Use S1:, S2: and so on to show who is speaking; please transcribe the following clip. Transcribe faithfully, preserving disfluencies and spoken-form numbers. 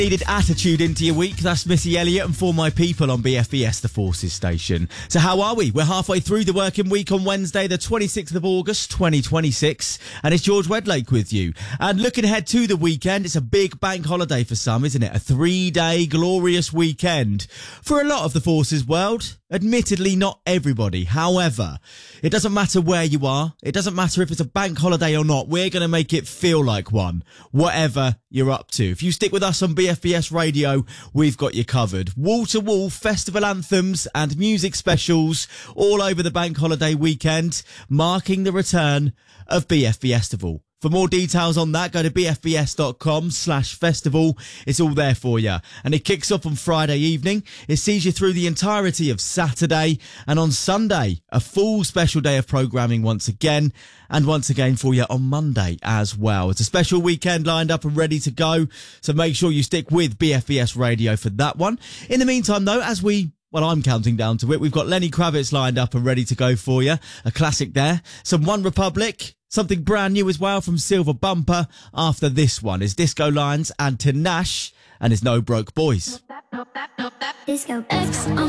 S1: Needed attitude into your week. That's Missy Elliott and For My People on B F B S, the Forces station. So how are we? We're halfway through the working week on Wednesday, the twenty-sixth of August, twenty twenty-six. And it's George Wedlake with you. And looking ahead to the weekend, it's a big bank holiday for some, isn't it? A three-day glorious weekend. For a lot of the Forces world, admittedly not everybody. However, it doesn't matter where you are. It doesn't matter if it's a bank holiday or not. We're going to make it feel like one, whatever you're up to. If you stick with us on B F B S Radio, we've got you covered. Wall-to-wall festival anthems and music specials all over the bank holiday weekend, marking the return of B F B Festival. For more details on that, go to bfbs.com slash festival. It's all there for you. And it kicks off on Friday evening. It sees you through the entirety of Saturday. And on Sunday, a full special day of programming once again. And once again for you on Monday as well. It's a special weekend lined up and ready to go. So make sure you stick with B F B S Radio for that one. In the meantime, though, as we... Well, I'm counting down to it. We've got Lenny Kravitz lined up and ready to go for you. A classic there. Some One Republic. Something brand new as well from Silver Bumper. After this one is Disco Lines and Tinashe and his No Broke Boys.
S2: Disco X on